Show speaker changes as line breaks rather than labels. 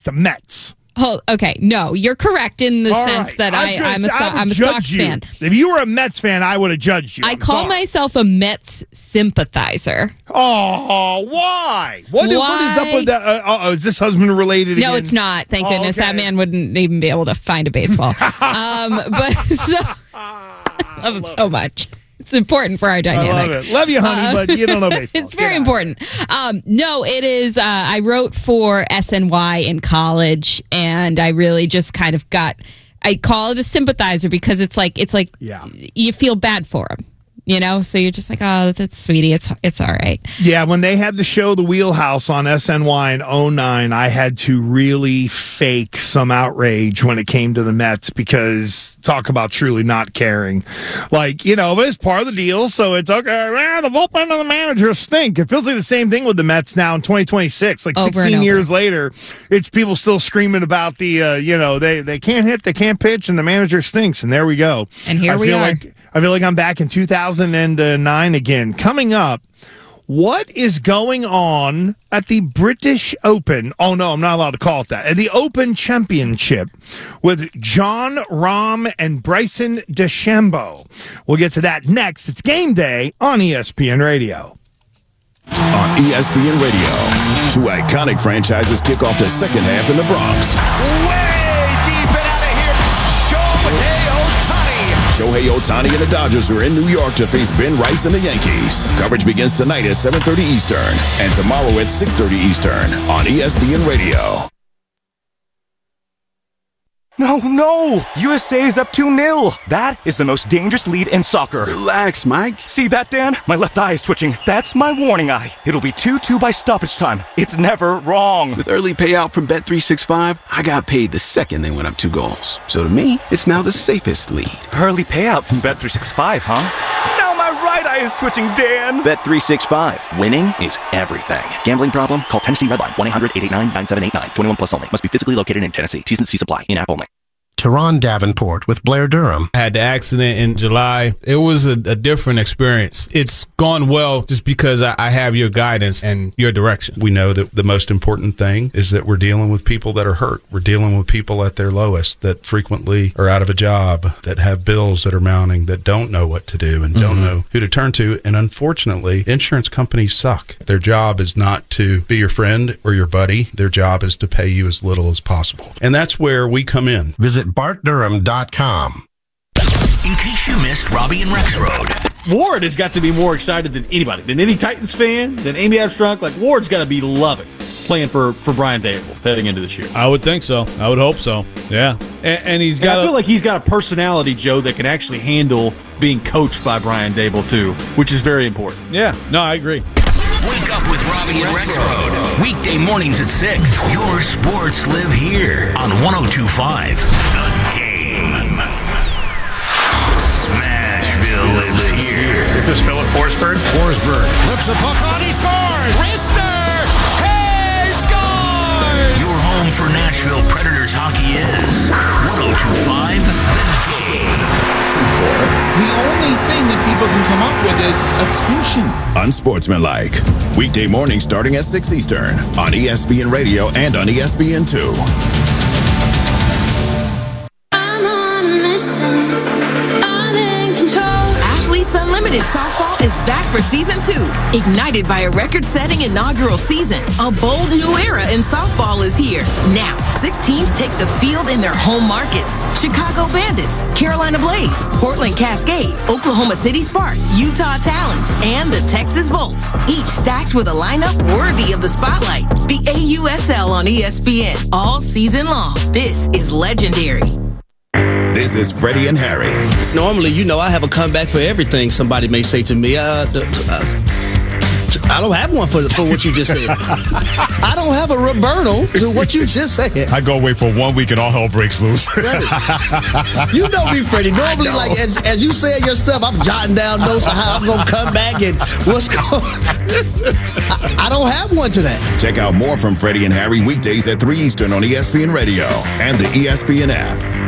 The Mets.
Oh, okay. No, you're correct in the sense that I'm a Sox fan.
If you were a Mets fan, I would have judged you.
I call myself a Mets sympathizer.
Oh, why? What is up with that? Is this husband related again?
No, it's not. Thank goodness. Okay. That man wouldn't even be able to find a baseball. I love him so much. It's important for our dynamic.
I love it. Love you, honey, but you don't know baseball.
It's very important. No, it is. I wrote for SNY in college, and I really just kind of I call it a sympathizer because it's like you feel bad for him. You know, so you're just like, oh, that's sweetie. It's all right.
Yeah, when they had the show The Wheelhouse on SNY in 2009, I had to really fake some outrage when it came to the Mets because talk about truly not caring. Like, you know, but it's part of the deal, so it's okay. The bullpen and the manager stink. It feels like the same thing with the Mets now in 2026. Like 16 years later, it's people still screaming about the, they can't hit, they can't pitch, and the manager stinks, and there we go.
And here we are.
I feel like I'm back in 2009 again. Coming up, what is going on at the British Open? Oh, no, I'm not allowed to call it that. At the Open Championship with Jon Rahm and Bryson DeChambeau. We'll get to that next. It's Game Day on ESPN Radio.
On ESPN Radio, two iconic franchises kick off the second half in the Bronx.
Way deep and out of here,
Shohei Ohtani and the Dodgers are in New York to face Ben Rice and the Yankees. Coverage begins tonight at 7:30 Eastern and tomorrow at 6:30 Eastern on ESPN Radio.
No! USA is up 2-0. That is the most dangerous lead in soccer.
Relax, Mike.
See that, Dan? My left eye is twitching. That's my warning eye. It'll be 2-2 by stoppage time. It's never wrong.
With early payout from Bet365, I got paid the second they went up 2 goals. So to me, it's now the safest lead.
Early payout from Bet365, huh? Now my right eye is twitching, Dan.
Bet365. Winning is everything. Gambling problem? Call Tennessee Redline 1-888-9-9789. 21 plus only. Must be physically located in Tennessee. T's and C's apply. In-app only.
Teron Davenport with Blair Durham.
I had the accident in July. It was a different experience. It's gone well just because I have your guidance and your direction.
We know that the most important thing is that we're dealing with people that are hurt. We're dealing with people at their lowest that frequently are out of a job, that have bills that are mounting, that don't know what to do and don't know who to turn to. And unfortunately, insurance companies suck. Their job is not to be your friend or your buddy. Their job is to pay you as little as possible. And that's where we come in.
Visit BartDurham.com.
In case you missed Robbie and Rex Road.
Ward has got to be more excited than anybody, than any Titans fan, than Amy Abstrunk. Like, Ward's got to be loving playing for Brian Dable heading into this year.
I would think so. I would hope so. Yeah. And he's got.
I feel like he's got a personality, Joe, that can actually handle being coached by Brian Dable, too, which is very important.
Yeah. No, I agree.
Wake up with Robbie and Rex Road. Weekday mornings at 6. Your sports live here on 102.5. The Game. Smashville lives here.
This is Philip Forsberg.
Forsberg flips a puck on. He scores. Rister. He scores.
Your home for Nashville Predators hockey is 102.5. The Game.
The only thing that people can come up with is attention.
Unsportsmanlike. Weekday morning starting at 6 Eastern on ESPN Radio and on ESPN2.
I'm on a mission. I'm in control.
Athletes Unlimited Softball is back for Season 2. Ignited by a record-setting inaugural season, a bold new era in softball is here. Now, 6 teams take the field in their home markets. Chicago Bandits, Carolina Blaze, Portland Cascade, Oklahoma City Sparks, Utah Talons, and the Texas Volts. Each stacked with a lineup worthy of the spotlight. The AUSL on ESPN all season long. This is legendary.
This is Freddie and Harry.
Normally, I have a comeback for everything somebody may say to me. I don't have one for what you just said. I don't have a Roberto to what you just said.
I go away for 1 week and all hell breaks loose.
You know me, Freddie. Normally, like as you say your stuff, I'm jotting down notes of how I'm going to come back and what's going I don't have one to that.
Check out more from Freddie and Harry weekdays at 3 Eastern on ESPN Radio and the ESPN app.